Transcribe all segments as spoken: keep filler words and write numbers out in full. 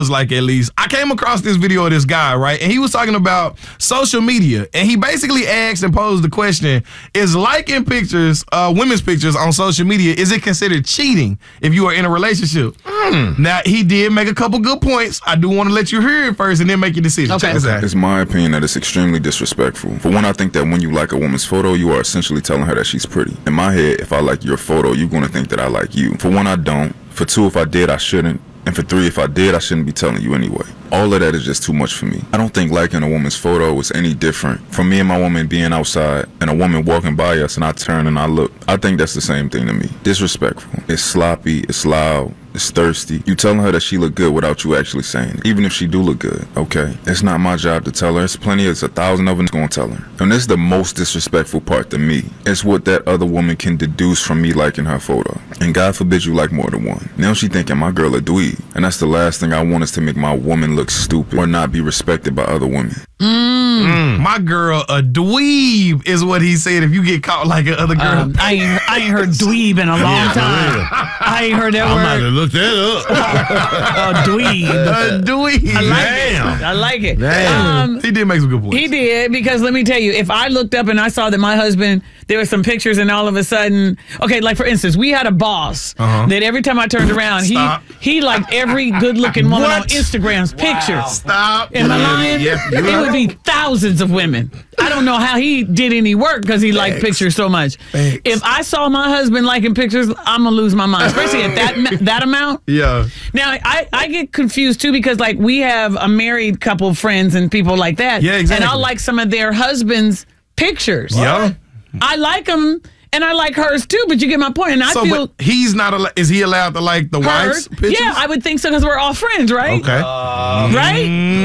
like at least. I came across this video of this guy, right? And he was talking about social media. And he basically asked and posed the question, is liking pictures, uh, women's pictures on social media, is it considered cheating if you are in a relationship? Mm. Now, he did make a couple good points. I do want to let you hear it first and then make your decision. Okay. It's my opinion that it's extremely disrespectful. For one, I think that when you like a woman's photo, you are essentially telling her that she's pretty. In my head, if I like your photo, you're going to think that I like you. For one, I don't. For two, if I did, I shouldn't. And for three, if I did, I shouldn't be telling you anyway. All of that is just too much for me. I don't think liking a woman's photo is any different from me and my woman being outside and a woman walking by us and I turn and I look. I think that's the same thing to me. Disrespectful. It's sloppy. It's loud. It's thirsty. You telling her that she look good without you actually saying it. Even if she do look good, okay? It's not my job to tell her. It's plenty, it's a thousand of them gonna tell her. And this is the most disrespectful part to me. It's what that other woman can deduce from me liking her photo. And God forbid you like more than one. Now she thinking my girl a dweeb. And that's the last thing I want is to make my woman look stupid or not be respected by other women. Mm. Mm. My girl a dweeb is what he said if you get caught like a other girl. Um, I, ain't, I ain't heard dweeb in a long yeah, time. I ain't heard that I word. might have looked that up. A dweeb. A dweeb. I like Damn. it. I like it. Um, he did make some good points. He did, because let me tell you, if I looked up and I saw that my husband, there were some pictures and all of a sudden, okay, like for instance, we had a boss uh-huh. that every time I turned around, he Stop. he liked every good-looking woman what? on Instagram's wow. pictures. Stop. Am I lying? Yep, it right. would be thousands of women. I don't know how he did any work because he liked Thanks. pictures so much. Thanks. If I saw my husband liking pictures, I'm going to lose my mind, especially at that that amount. Yeah. Now, I, I get confused, too, because, like, we have a married couple of friends and people like that. Yeah, exactly. And I'll like some of their husbands' pictures. Yeah. I like them, and I like hers, too, but you get my point. And I so, feel... but he's not... Al- is he allowed to like the hers? wife's pictures? Yeah, I would think so, because we're all friends, right? Okay. Uh, right?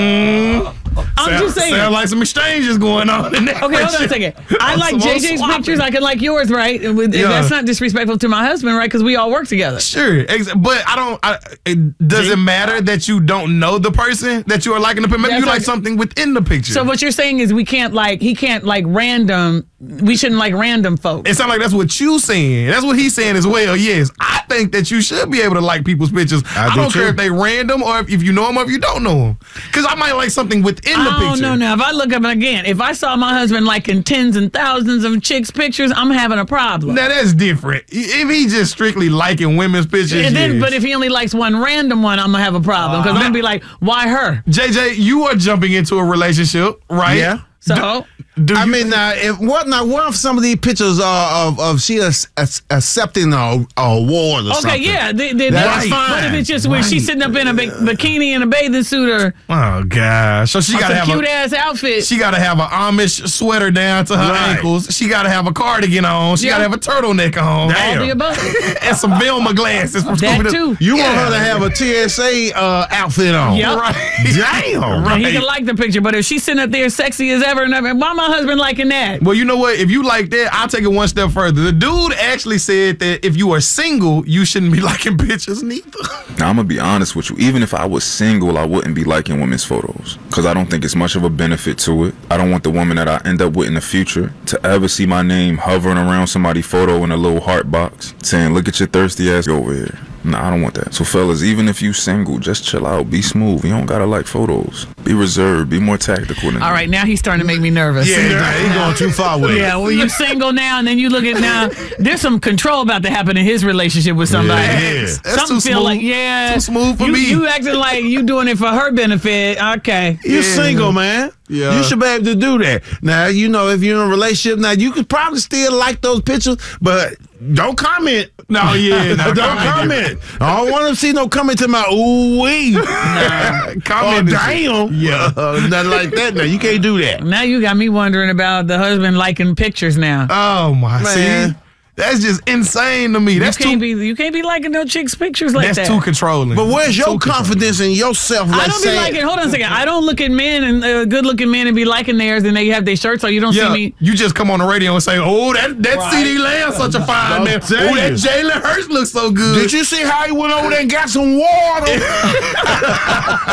Mm. I'm sound, just saying. Sound like some exchanges going on in that. Okay, hold on a second. I like J J's swapping. pictures. I can like yours, right? Yeah. That's not disrespectful to my husband, right? Because we all work together. Sure, but I don't. I, it, does it matter that you don't know the person that you are liking the picture? Maybe That's you like, like something within the picture. So what you're saying is we can't like he can't like random. We shouldn't like random folks. It sounds like that's what you saying. That's what he's saying as well. Yes, I think that you should be able to like people's pictures. I, I do don't too. care if they random or if, if you know them or if you don't know them. Because I might like something within the picture. Oh no, no. If I look up and again, if I saw my husband liking tens and thousands of chicks' pictures, I'm having a problem. Now that's different. If he just strictly liking women's pictures, and then, yes. But if he only likes one random one, I'm gonna have a problem because uh, I'm gonna be like, why her? J J, you are jumping into a relationship, right? Yeah. So. Do, do I you, mean, now, if what now? What if some of these pictures are of, of she is accepting a, a award or okay, something? Okay, yeah, they, they, that's right. fine. What if it's just where right. she's sitting up in a bikini and a bathing suit, or oh gosh, so she gotta have a cute a, ass outfit. She gotta have an Amish sweater down to her right. ankles. She gotta have a cardigan on. She yeah. gotta have a turtneck on. Damn. All the above. And some Velma glasses from that too. You yeah. want her to have a T S A uh, outfit on? Yep. Right. Damn. Right. He can like the picture, but if she's sitting up there sexy as ever, and ever, why my husband liking that? Well, you know what? If you like that, I'll take it one step further. The dude actually said that if you are single, you shouldn't be liking pictures neither. Now, I'm going to be honest with you. Even if I was single, I wouldn't be liking women's photos because I don't think it's much of a benefit to it. I don't want the woman that I end up with in the future to ever see my name hovering around somebody's photo in a little heart box saying, look at your thirsty ass over here. Nah, I don't want that. So, fellas, even if you single, just chill out. Be smooth. You don't got to like photos. Be reserved. Be more tactical than All right, now he's starting to make me nervous. Yeah, yeah. He's going too far with it. Yeah, well, you're single now, and then you look at now, there's some control about to happen in his relationship with somebody. Yeah, yeah. Something feel smooth. like, yeah. Too smooth for you, me. You acting like you doing it for her benefit. Okay. You're yeah. single, man. Yeah. You should be able to do that. Now, you know, if you're in a relationship, now you could probably still like those pictures, but don't comment. No, yeah. No, don't comment. I don't want to see no comment to my ooh wee. No. Comment. Oh, damn. Yeah. Uh, nothing like that. Now, you can't do that. Now you got me wondering about the husband liking pictures now. Oh, my. Man. See? That's just insane to me. That's you can't too, be you can't be liking no chicks' pictures like that's that. That's too controlling. But where's your too confidence in yourself? I like don't be saying, liking. Hold on a second. I don't look at men and uh, good-looking men and be liking theirs, and they have their shirts on. You don't yeah, see me. You just come on the radio and say, "Oh, that that Right. C D Lamb such a fine man. Oh, that Jalen Hurts looks so good." Did you see how he went over there and got some water?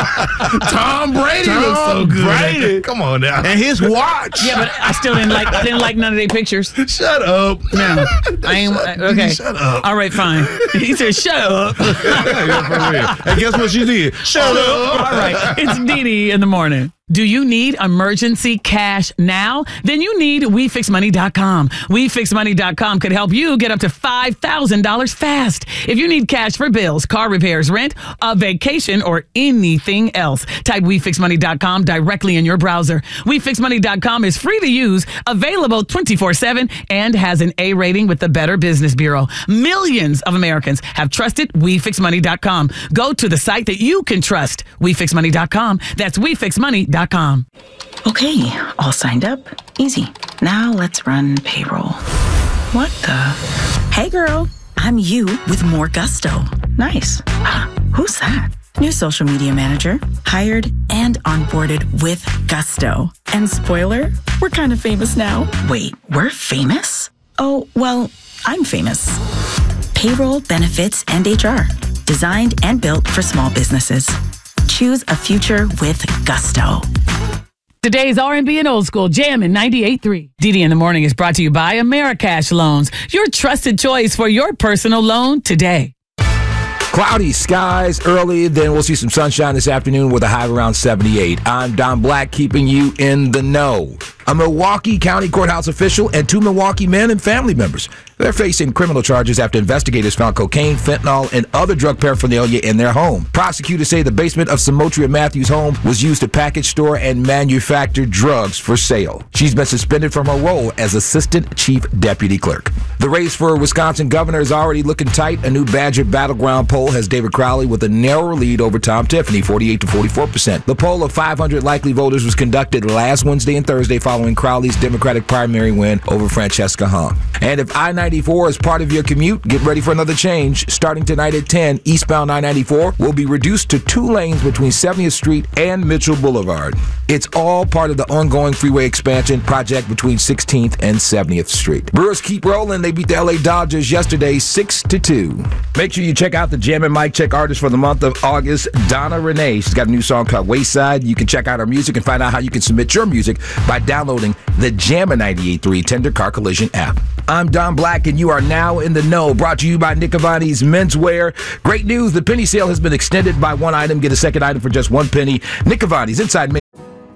Tom Brady Tom looks so good. Brady. Come on now. And his watch. Yeah, but I still didn't like I didn't like none of their pictures. Shut up. No, I ain't. Shut- Okay, Shut up. all right, fine. He said, "Shut up." Yeah, for real. And guess what she did? Shut up. All right, it's Dee Dee in the morning. Do you need emergency cash now? Then you need we fix money dot com. we fix money dot com could help you get up to five thousand dollars fast. If you need cash for bills, car repairs, rent, a vacation, or anything else, type we fix money dot com directly in your browser. we fix money dot com is free to use, available twenty-four seven, and has an A rating with the Better Business Bureau. Millions of Americans have trusted we fix money dot com. Go to the site that you can trust, we fix money dot com. That's we fix money dot com. Okay, all signed up. Easy. Now let's run payroll. What the? Hey girl, I'm you with more gusto. Nice. Huh, who's that? New social media manager, hired and onboarded with gusto. And spoiler, we're kind of famous now. Wait, we're famous? Oh, well, I'm famous. Payroll, benefits, and H R. Designed and built for small businesses. Choose a future with gusto. Today's R and B and old school jamming ninety-eight point three. Dee Dee in the morning is brought to you by Americash Loans, your trusted choice for your personal loan today. Cloudy skies early, then we'll see some sunshine this afternoon with a high of around seventy-eight. I'm Don Black, keeping you in the know. A Milwaukee County Courthouse official and two Milwaukee men and family members. They're facing criminal charges after investigators found cocaine, fentanyl, and other drug paraphernalia in their home. Prosecutors say the basement of Samotria Matthews' home was used to package, store, and manufacture drugs for sale. She's been suspended from her role as Assistant Chief Deputy Clerk. The race for Wisconsin governor is already looking tight. A new Badger Battleground poll has David Crowley with a narrow lead over Tom Tiffany, forty-eight to forty-four percent. The poll of five hundred likely voters was conducted last Wednesday and Thursday following Crowley's Democratic primary win over Francesca Hung. And if I ninety-four is part of your commute, get ready for another change. Starting tonight at ten, eastbound I ninety-four will be reduced to two lanes between seventieth Street and Mitchell Boulevard. It's all part of the ongoing freeway expansion project between sixteenth and seventieth Street. Brewers keep rolling. They beat the L A Dodgers yesterday six to two. Make sure you check out the Jam and Mike Check artist for the month of August, Donna Renee. She's got a new song called Wayside. You can check out her music and find out how you can submit your music by downloading the Jammin' ninety-eight point three Tender Car Collision app. I'm Don Black, and you are now in the know. Brought to you by Nick Cavani's Menswear. Great news, the penny sale has been extended by one item. Get a second item for just one penny. Nick Cavani's Inside Me.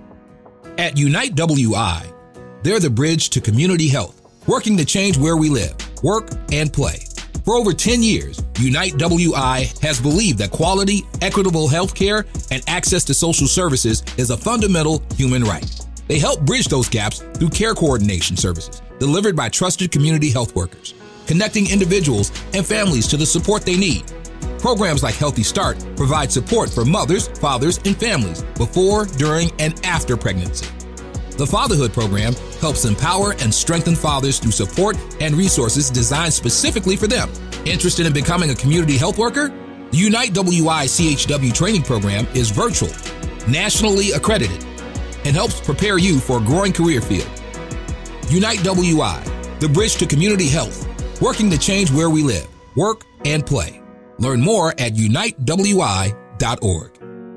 At Unite W I, they're the bridge to community health, working to change where we live, work, and play. For over ten years, Unite W I has believed that quality, equitable health care and access to social services is a fundamental human right. They help bridge those gaps through care coordination services delivered by trusted community health workers, connecting individuals and families to the support they need. Programs like Healthy Start provide support for mothers, fathers, and families before, during, and after pregnancy. The Fatherhood Program helps empower and strengthen fathers through support and resources designed specifically for them. Interested in becoming a community health worker? The Unite W I C H W training program is virtual, nationally accredited, and helps prepare you for a growing career field. Unite W I, the bridge to community health, working to change where we live, work, and play. Learn more at unite w i dot org.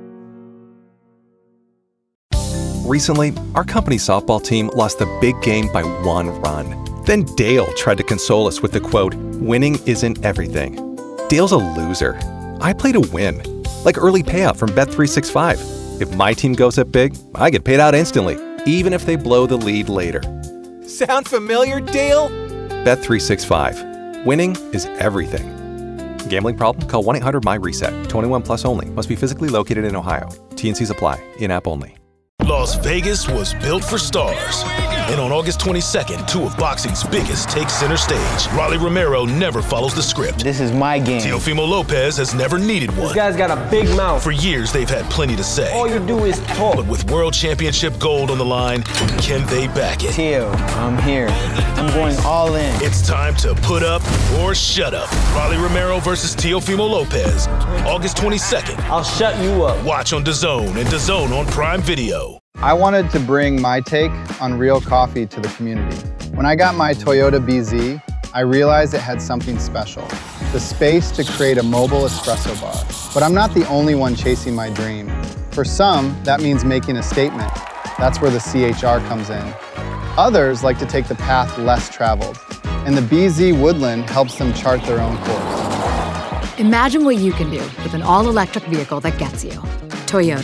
Recently, our company softball team lost the big game by one run. Then Dale tried to console us with the quote, "Winning isn't everything." Dale's a loser. I play to win, like early payout from Bet three sixty-five. If my team goes up big, I get paid out instantly, even if they blow the lead later. Sound familiar, Dale? Bet three sixty-five. Winning is everything. Gambling problem? Call one eight hundred M Y reset. twenty-one plus only. Must be physically located in Ohio. T N Cs apply. In-app only. Las Vegas was built for stars. And on August twenty-second, two of boxing's biggest take center stage. Rolly Romero never follows the script. This is my game. Teofimo Lopez has never needed one. This guy's got a big mouth. For years, they've had plenty to say. All you do is talk. But with World Championship gold on the line, can they back it? Teo, I'm here. I'm going all in. It's time to put up or shut up. Rolly Romero versus Teofimo Lopez. August twenty-second. I'll shut you up. Watch on DAZN and DAZN on Prime Video. I wanted to bring my take on real coffee to the community. When I got my Toyota B Z, I realized it had something special, the space to create a mobile espresso bar. But I'm not the only one chasing my dream. For some, that means making a statement. That's where the C H R comes in. Others like to take the path less traveled, and the B Z Woodland helps them chart their own course. Imagine what you can do with an all-electric vehicle that gets you. Toyota.